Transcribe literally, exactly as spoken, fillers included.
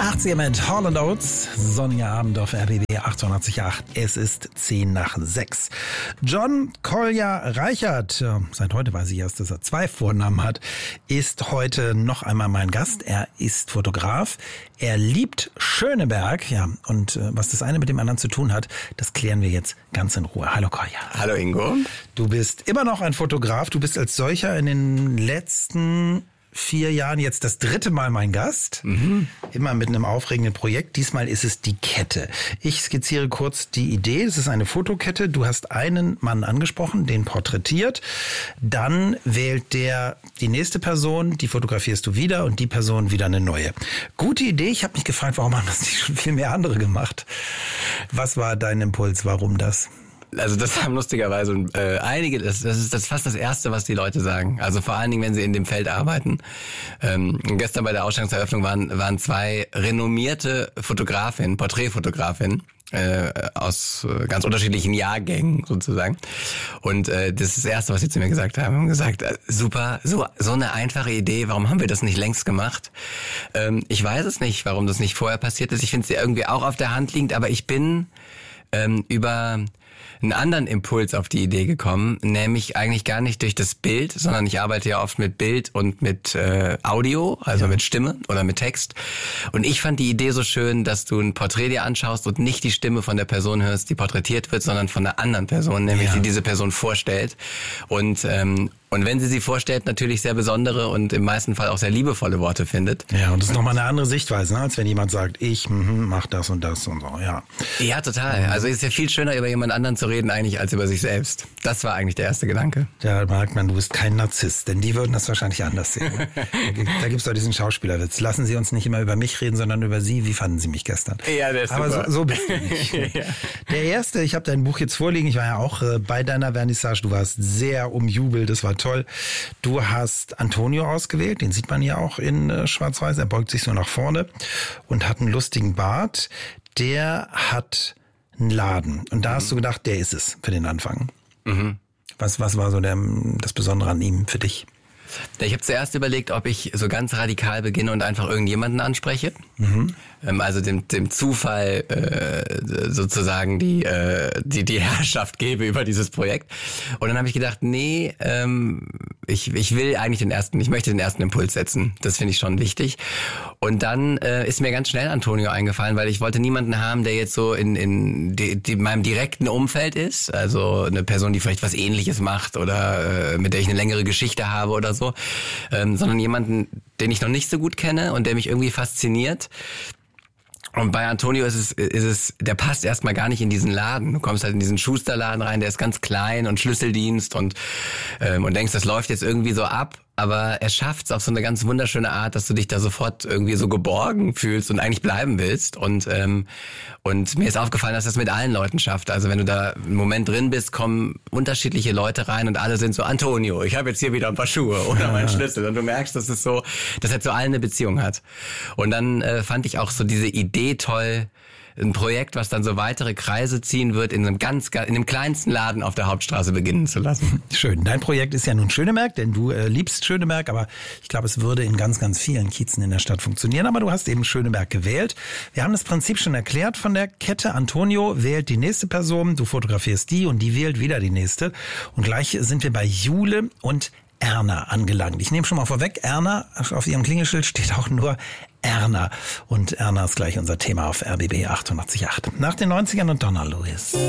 achtziger mit Hall and Oates, sonniger Abend auf R B B achtundachtzig Komma acht. Es ist zehn nach sechs. John Collier Reichert, seit heute weiß ich erst, dass er zwei Vornamen hat, ist heute noch einmal mein Gast. Er ist Fotograf, er liebt Schöneberg, ja, und äh, was das eine mit dem anderen zu tun hat, das klären wir jetzt ganz in Ruhe. Hallo Collier. Hallo Ingo. Du bist immer noch ein Fotograf, du bist als solcher in den letzten vier Jahren jetzt das dritte Mal mein Gast. Mhm. Immer mit einem aufregenden Projekt. Diesmal ist es die Kette. Ich skizziere kurz die Idee. Es ist eine Fotokette. Du hast einen Mann angesprochen, den porträtiert. Dann wählt der die nächste Person, die fotografierst du wieder und die Person wieder eine neue. Gute Idee. Ich habe mich gefragt, warum haben das nicht schon viel mehr andere gemacht? Was war dein Impuls? Warum das? Also das haben lustigerweise äh, einige, das, das ist das fast das Erste, was die Leute sagen. Also vor allen Dingen, wenn sie in dem Feld arbeiten. Ähm, gestern bei der Ausstellungseröffnung waren, waren zwei renommierte Fotografinnen, Porträtfotografinnen, äh, aus äh, ganz unterschiedlichen Jahrgängen sozusagen. Und äh, das ist das Erste, was sie zu mir gesagt haben. haben gesagt, äh, super, so so eine einfache Idee, warum haben wir das nicht längst gemacht? Ähm, ich weiß es nicht, warum das nicht vorher passiert ist. Ich finde es irgendwie auch auf der Hand liegend, aber ich bin ähm, über einen anderen Impuls auf die Idee gekommen, nämlich eigentlich gar nicht durch das Bild, sondern ich arbeite ja oft mit Bild und mit äh, Audio, also ja. mit Stimme oder mit Text. Und ich fand die Idee so schön, dass du ein Porträt dir anschaust und nicht die Stimme von der Person hörst, die porträtiert wird, sondern von einer anderen Person, nämlich ja. die diese Person vorstellt. Und ähm, Und wenn sie sie vorstellt, natürlich sehr besondere und im meisten Fall auch sehr liebevolle Worte findet. Ja, und das ist nochmal eine andere Sichtweise, ne? Als wenn jemand sagt, ich mm, mach das und das und so, ja. Ja, total. Also es ist ja viel schöner, über jemand anderen zu reden eigentlich, als über sich selbst. Das war eigentlich der erste Gedanke. Ja, merkt man, du bist kein Narzisst, denn die würden das wahrscheinlich anders sehen. Ne? Da gibt's doch diesen Schauspielerwitz. Lassen Sie uns nicht immer über mich reden, sondern über Sie. Wie fanden Sie mich gestern? Ja, der ist Aber super. so, so bist du nicht. ja. Der erste, ich habe dein Buch jetzt vorliegen, ich war ja auch äh, bei deiner Vernissage, du warst sehr umjubelt, das war toll. Du hast Antonio ausgewählt, den sieht man ja auch in äh, Schwarz-Weiß, er beugt sich so nach vorne und hat einen lustigen Bart. Der hat einen Laden und da mhm. hast du gedacht, der ist es für den Anfang. Mhm. Was, was war so der, das Besondere an ihm für dich? Ich habe zuerst überlegt, ob ich so ganz radikal beginne und einfach irgendjemanden anspreche. Mhm. Ähm, also dem, dem Zufall äh, sozusagen die, äh, die, die Herrschaft gebe über dieses Projekt. Und dann habe ich gedacht, nee, ähm, ich, ich will eigentlich den ersten, ich möchte den ersten Impuls setzen. Das finde ich schon wichtig. Und dann äh, ist mir ganz schnell Antonio eingefallen, weil ich wollte niemanden haben, der jetzt so in, in die, die meinem direkten Umfeld ist. Also eine Person, die vielleicht was Ähnliches macht oder äh, mit der ich eine längere Geschichte habe oder so. So, ähm, sondern jemanden, den ich noch nicht so gut kenne und der mich irgendwie fasziniert. Und bei Antonio ist es, ist es, der passt erstmal gar nicht in diesen Laden. Du kommst halt in diesen Schusterladen rein, der ist ganz klein und Schlüsseldienst und ähm, und denkst, das läuft jetzt irgendwie so ab. Aber er schafft es auf so eine ganz wunderschöne Art, dass du dich da sofort irgendwie so geborgen fühlst und eigentlich bleiben willst. Und ähm, und mir ist aufgefallen, dass das mit allen Leuten schafft. Also wenn du da einen Moment drin bist, kommen unterschiedliche Leute rein und alle sind so, Antonio, ich habe jetzt hier wieder ein paar Schuhe oder ja. meinen Schlüssel. Und du merkst, dass es so, dass er zu allen eine Beziehung hat. Und dann äh, fand ich auch so diese Idee toll, ein Projekt, was dann so weitere Kreise ziehen wird, in einem ganz, in dem kleinsten Laden auf der Hauptstraße beginnen zu lassen. Schön. Dein Projekt ist ja nun Schöneberg, denn du äh, liebst Schöneberg, aber ich glaube, es würde in ganz, ganz vielen Kiezen in der Stadt funktionieren. Aber du hast eben Schöneberg gewählt. Wir haben das Prinzip schon erklärt von der Kette. Antonio wählt die nächste Person, du fotografierst die und die wählt wieder die nächste. Und gleich sind wir bei Jule und Erna angelangt. Ich nehme schon mal vorweg, Erna, auf ihrem Klingelschild steht auch nur Erna. Und Erna ist gleich unser Thema auf R B B achtundachtzig Komma acht. Nach den neunzigern und Donna Lewis.